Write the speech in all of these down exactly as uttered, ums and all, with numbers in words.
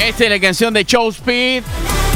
Esta es la canción de Joe Speed,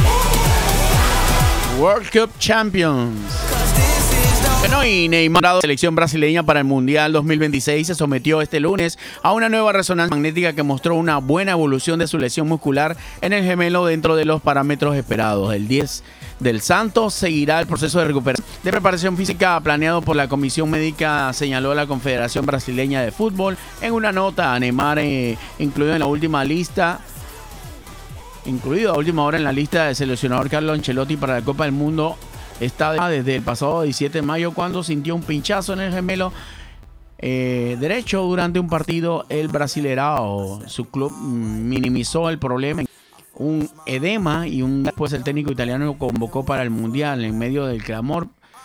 World Cup Champions. Bueno, y Neymar, la selección brasileña para el Mundial dos mil veintiséis, se sometió este lunes a una nueva resonancia magnética que mostró una buena evolución de su lesión muscular en el gemelo dentro de los parámetros esperados. El diez del Santos seguirá el proceso de recuperación de preparación física planeado por la Comisión Médica, señaló la Confederación Brasileña de Fútbol en una nota. Neymar, eh, incluido en la última lista, incluido a última hora en la lista del seleccionador Carlo Ancelotti para la Copa del Mundo, está desde el pasado diecisiete de mayo, cuando sintió un pinchazo en el gemelo eh, derecho durante un partido. El Brasileirao, su club, minimizó el problema, un edema, y un después el técnico italiano lo convocó para el Mundial en medio del clamor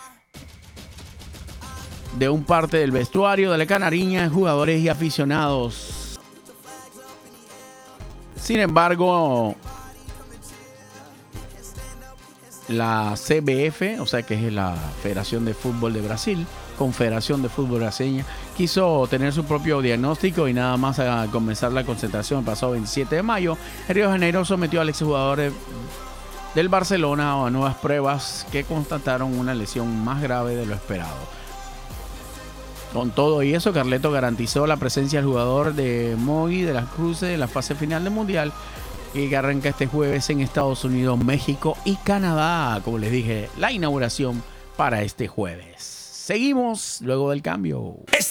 de un parte del vestuario de la Canariña, jugadores y aficionados. Sin embargo, la C B F, o sea que es la Federación de Fútbol de Brasil, Confederación de Fútbol Brasileña, quiso tener su propio diagnóstico y nada más a comenzar la concentración el pasado veintisiete de mayo, en Río de Janeiro sometió al exjugador del Barcelona a nuevas pruebas que constataron una lesión más grave de lo esperado. Con todo y eso, Carleto garantizó la presencia del jugador de Mogi de las Cruces en la fase final del Mundial, y que arranca este jueves en Estados Unidos, México y Canadá. Como les dije, la inauguración para este jueves. Seguimos luego del cambio.